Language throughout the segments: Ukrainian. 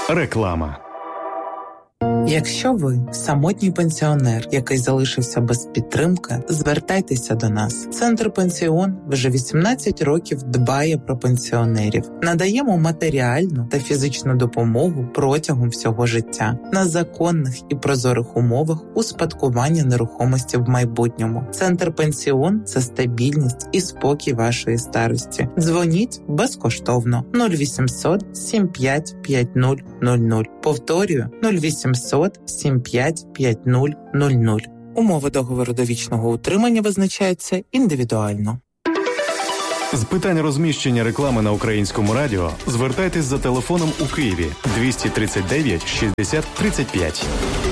Реклама. Якщо ви самотній пенсіонер, який залишився без підтримки, звертайтеся до нас. Центр «Пенсіон» вже 18 років дбає про пенсіонерів. Надаємо матеріальну та фізичну допомогу протягом всього життя на законних і прозорих умовах успадкування нерухомості в майбутньому. Центр «Пенсіон» – це стабільність і спокій вашої старості. Дзвоніть безкоштовно 0800 75 5000. Повторюю 0800 75 5000. Умови договору довічного утримання визначаються індивідуально. З питань розміщення реклами на Українському радіо звертайтесь за телефоном у Києві 239 60 35.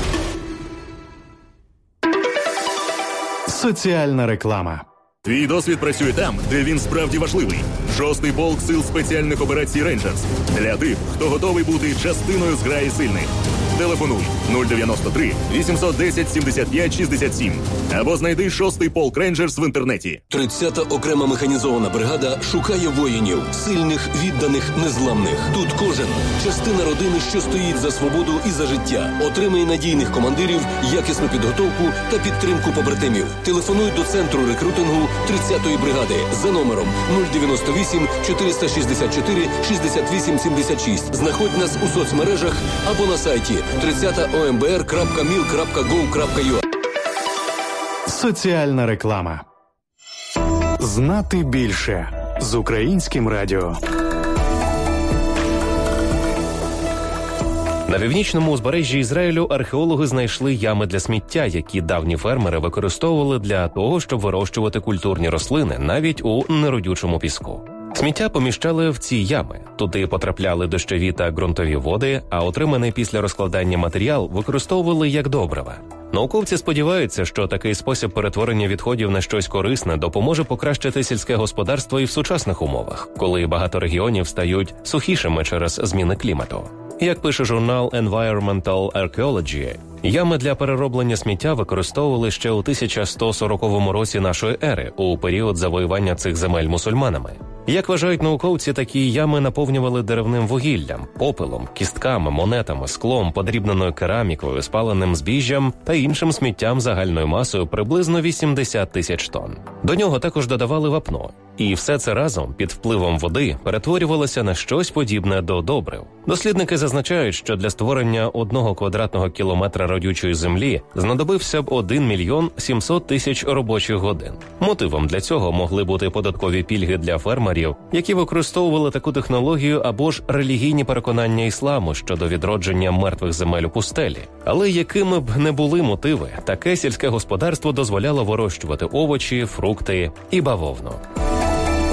Соціальна реклама. Твій досвід працює там, де він справді важливий. 6-й полк сил спеціальних операцій «Рейнджерс». Для тих, хто готовий бути частиною зграї сильних. Телефонуй 093 810 75 67 або знайди 6-й полк «Рейнджерс» в інтернеті. 30-та окрема механізована бригада шукає воїнів, сильних, відданих, незламних. Тут кожен – частина родини, що стоїть за свободу і за життя. Отримає надійних командирів, якісну підготовку та підтримку побратимів. Телефонуй до центру рекрутингу 30-ї бригади за номером 098 464 68 76. Знаходь нас у соцмережах або на сайті 30ombr.mil.gov.ua. Соціальна реклама. Знати більше з Українським радіо. На північному узбережжі Ізраїлю археологи знайшли ями для сміття, які давні фермери використовували для того, щоб вирощувати культурні рослини навіть у неродючому піску. Сміття поміщали в ці ями. Туди потрапляли дощові та ґрунтові води, а отриманий після розкладання матеріал використовували як добрива. Науковці сподіваються, що такий спосіб перетворення відходів на щось корисне допоможе покращити сільське господарство і в сучасних умовах, коли багато регіонів стають сухішими через зміни клімату. Як пише журнал Environmental Archaeology, ями для перероблення сміття використовували ще у 1140 році нашої ери, у період завоювання цих земель мусульманами. Як вважають науковці, такі ями наповнювали деревним вугіллям, попелом, кістками, монетами, склом, подрібненою керамікою, спаленим збіжжям та іншим сміттям загальною масою приблизно 80 тисяч тонн. До нього також додавали вапно. І все це разом під впливом води перетворювалося на щось подібне до добрив. Дослідники зазначають, що для створення 1 квадратного кілометра родючої землі знадобився б 1 мільйон 700 тисяч робочих годин. Мотивом для цього могли бути податкові пільги для фермерів, які використовували таку технологію, або ж релігійні переконання ісламу щодо відродження мертвих земель у пустелі. Але якими б не були мотиви, таке сільське господарство дозволяло вирощувати овочі, фрукти і бавовну.